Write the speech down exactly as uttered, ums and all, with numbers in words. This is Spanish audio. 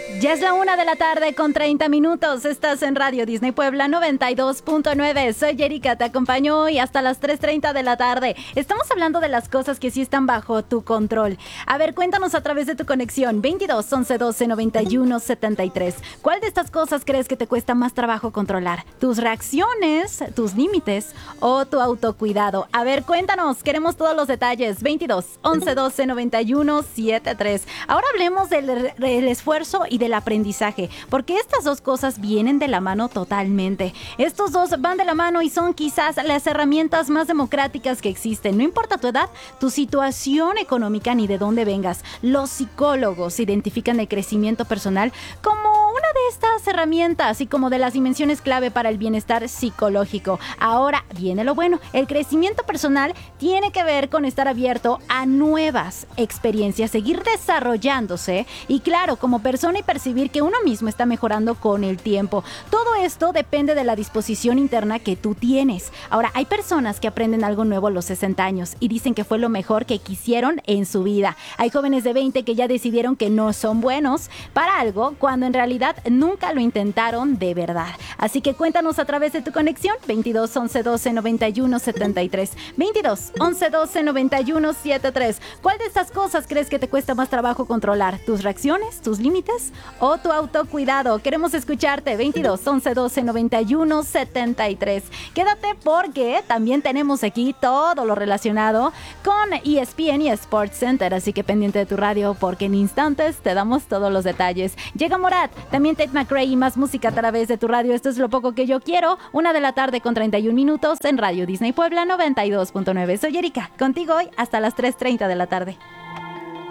Ya es la una de la tarde con treinta minutos. Estás en Radio Disney Puebla noventa y dos punto nueve. Soy Erika, te acompaño hoy hasta las tres treinta de la tarde. Estamos hablando de las cosas que sí están bajo tu control. A ver, cuéntanos a través de tu conexión veintidós, once, doce, noventa y uno, setenta y tres. ¿Cuál de estas cosas crees que te cuesta más trabajo controlar? ¿Tus reacciones, tus límites o tu autocuidado? A ver, cuéntanos, queremos todos los detalles. veintidós, once, doce, noventa y uno, setenta y tres. Ahora hablemos del, del esfuerzo y del aprendizaje, porque estas dos cosas vienen de la mano totalmente. Estos dos van de la mano y son quizás las herramientas más democráticas que existen. No importa tu edad, tu situación económica ni de dónde vengas. Los psicólogos identifican el crecimiento personal como una de estas herramientas y como de las dimensiones clave para el bienestar psicológico. Ahora viene lo bueno. El crecimiento personal tiene que ver con estar abierto a nuevas experiencias, seguir desarrollándose y, claro, como persona y percibir que uno mismo está mejorando con el tiempo. Todo esto depende de la disposición interna que tú tienes. Ahora, hay personas que aprenden algo nuevo a los sesenta años y dicen que fue lo mejor que quisieron en su vida. Hay jóvenes de veinte que ya decidieron que no son buenos para algo cuando en realidad nunca lo intentaron de verdad. Así que cuéntanos a través de tu conexión veintidós, once, doce, noventa y uno, setenta y tres. veintidós, once, doce, noventa y uno, setenta y tres. ¿Cuál de estas cosas crees que te cuesta más trabajo controlar? ¿Tus reacciones, tus límites o tu autocuidado? Queremos escucharte. Veintidós, once, doce, noventa y uno, setenta y tres. Quédate porque también tenemos aquí todo lo relacionado con E S P N y Sports Center, así que pendiente de tu radio porque en instantes te damos todos los detalles. Llega Morat, también Tate McRae y más música a través de tu radio. Esto es Lo Poco Que Yo Quiero. Una de la tarde con treinta y un minutos en Radio Disney Puebla noventa y dos punto nueve. Soy Erika, contigo hoy hasta las tres treinta de la tarde.